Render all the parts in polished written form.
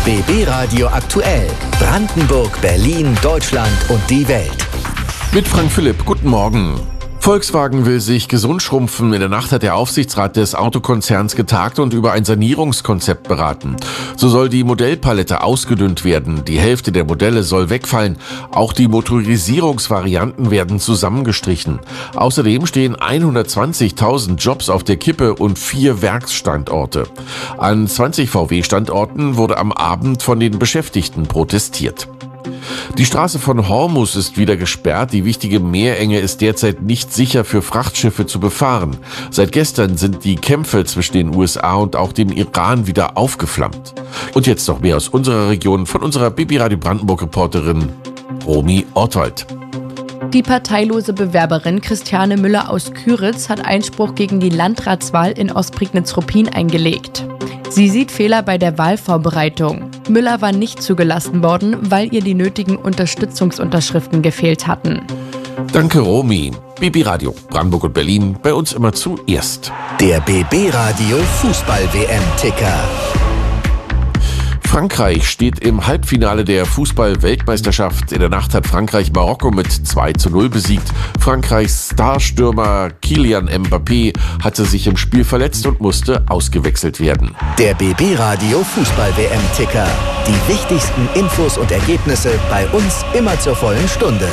BB Radio aktuell. Brandenburg, Berlin, Deutschland und die Welt. Mit Frank Philipp, guten Morgen. Volkswagen will sich gesund schrumpfen. In der Nacht hat der Aufsichtsrat des Autokonzerns getagt und über ein Sanierungskonzept beraten. So soll die Modellpalette ausgedünnt werden. Die Hälfte der Modelle soll wegfallen. Auch die Motorisierungsvarianten werden zusammengestrichen. Außerdem stehen 120.000 Jobs auf der Kippe und 4 Werksstandorte. An 20 VW-Standorten wurde am Abend von den Beschäftigten protestiert. Die Straße von Hormuz ist wieder gesperrt. Die wichtige Meerenge ist derzeit nicht sicher für Frachtschiffe zu befahren. Seit gestern sind die Kämpfe zwischen den USA und auch dem Iran wieder aufgeflammt. Und jetzt noch mehr aus unserer Region von unserer BB Radio Brandenburg-Reporterin Romy Ortwald. Die parteilose Bewerberin Christiane Müller aus Küritz hat Einspruch gegen die Landratswahl in Ostprignitz-Ruppin eingelegt. Sie sieht Fehler bei der Wahlvorbereitung. Müller war nicht zugelassen worden, weil ihr die nötigen Unterstützungsunterschriften gefehlt hatten. Danke, Romy. BB Radio, Brandenburg und Berlin, bei uns immer zuerst. Der BB Radio Fußball-WM-Ticker. Frankreich steht im Halbfinale der Fußball-Weltmeisterschaft. In der Nacht hat Frankreich Marokko mit 2:0 besiegt. Frankreichs Starstürmer Kylian Mbappé hatte sich im Spiel verletzt und musste ausgewechselt werden. Der BB Radio Fußball-WM-Ticker. Die wichtigsten Infos und Ergebnisse bei uns immer zur vollen Stunde.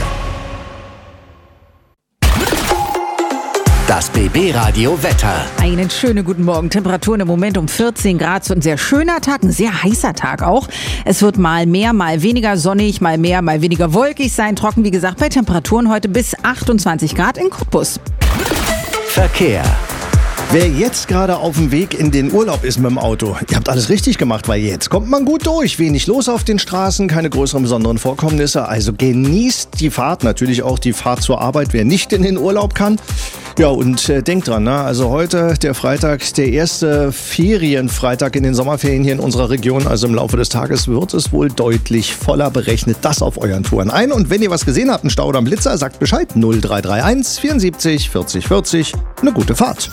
Das BB Radio Wetter. Einen schönen guten Morgen. Temperaturen im Moment um 14 Grad. So ein sehr schöner Tag, ein sehr heißer Tag auch. Es wird mal mehr, mal weniger sonnig, mal mehr, mal weniger wolkig sein. Trocken, wie gesagt, bei Temperaturen heute bis 28 Grad in Cottbus. Verkehr. Wer jetzt gerade auf dem Weg in den Urlaub ist mit dem Auto, ihr habt alles richtig gemacht, weil jetzt kommt man gut durch. Wenig los auf den Straßen, keine größeren besonderen Vorkommnisse. Also genießt die Fahrt, natürlich auch die Fahrt zur Arbeit, wer nicht in den Urlaub kann. Ja, und denkt dran, ne? Also heute der Freitag, der erste Ferienfreitag in den Sommerferien hier in unserer Region. Also im Laufe des Tages wird es wohl deutlich voller. Berechnet das auf euren Touren ein. Und wenn ihr was gesehen habt, einen Stau oder einen Blitzer, sagt Bescheid. 0331 74 40 40. Eine gute Fahrt.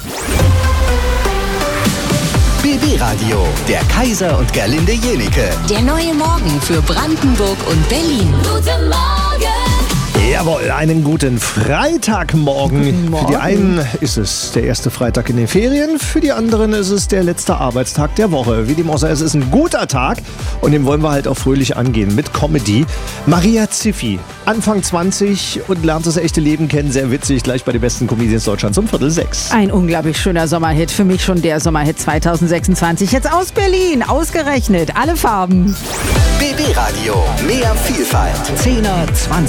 BB Radio, der Kaiser und Gerlinde Jenike. Der neue Morgen für Brandenburg und Berlin. Guten Morgen! Jawohl, einen guten Freitagmorgen. Guten Morgen. Für die einen ist es der erste Freitag in den Ferien, für die anderen ist es der letzte Arbeitstag der Woche. Wie dem auch sei, es ist ein guter Tag und den wollen wir halt auch fröhlich angehen mit Comedy. Maria Ziffi, Anfang 20 und lernt das echte Leben kennen, sehr witzig, gleich bei den besten Comedians Deutschlands um 5:45. Ein unglaublich schöner Sommerhit, für mich schon der Sommerhit 2026. Jetzt aus Berlin, ausgerechnet, alle Farben. BB Radio, mehr Vielfalt. 10er, 20er.